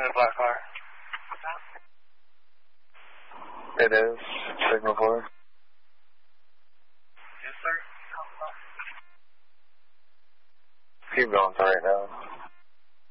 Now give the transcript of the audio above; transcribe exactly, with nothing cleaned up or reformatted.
into the black car. It is. Signal four. Yes, sir. Keep going for right now.